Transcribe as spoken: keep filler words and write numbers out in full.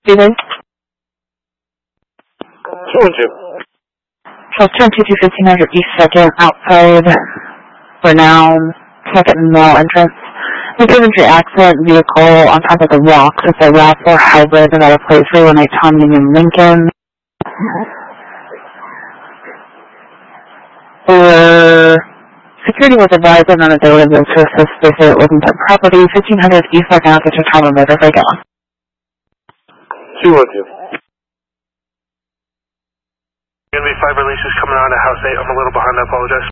Steven? two one two. So turn two two fifteen hundred East second outside Renown, second and mall entrance. This is an accident vehicle on top of the rocks. It's a RAV four hybrid about a plate three one eight Tom Union Lincoln. Uh, security was advised on a delivery to assist with it wasn't their property. fifteen hundred East second out to Tom and Motor Vehicle. two one two. Gonna be five releases coming out of house eight. I'm a little behind, I apologize.